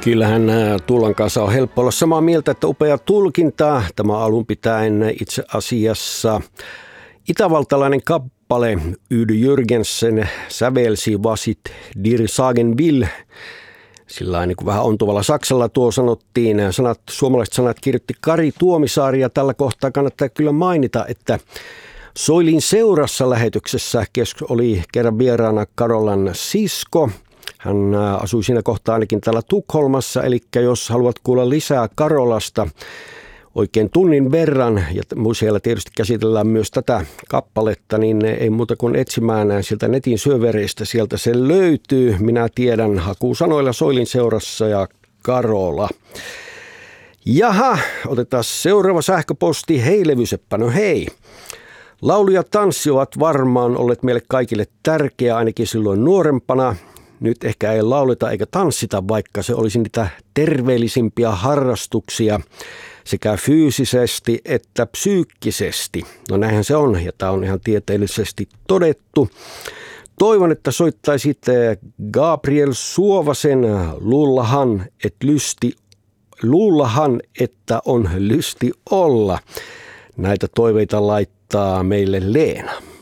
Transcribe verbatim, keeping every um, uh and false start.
Kyllähän Tuulan kanssa on helppo olla samaa mieltä, että upea tulkinta. Tämä alun pitäen itse asiassa itävaltalainen kappale Udo Jürgensen sävelsi Vasit dir sagen will. Sillä niin kuin vähän ontuvalla saksalla tuo sanottiin. Sanat, suomalaiset sanat kirjoitti Kari Tuomisaari ja tällä kohtaa kannattaa kyllä mainita, että Soilin seurassa lähetyksessä oli kerran vieraana Karolan sisko. Hän asui siinä kohtaa ainakin täällä Tukholmassa, eli jos haluat kuulla lisää Karolasta oikein tunnin verran, ja siellä tietysti käsitellään myös tätä kappaletta, niin ei muuta kuin etsimään sieltä netin syövereistä, sieltä se löytyy. Minä tiedän hakusanoilla Soilin seurassa ja Karola. Jaha, otetaan seuraava sähköposti. Hei Levyseppä, no hei. Laulu ja tanssi ovat varmaan olleet meille kaikille tärkeä, ainakin silloin nuorempana. Nyt ehkä ei lauleta eikä tanssita, vaikka se olisi niitä terveellisimpiä harrastuksia sekä fyysisesti että psyykkisesti. No näinhän se on, ja tämä on ihan tieteellisesti todettu. Toivon, että soittaisit Gabriel Suovasen Luullahan, et lysti, luullahan, että on lysti olla. Näitä toiveita laittaa meille Leena.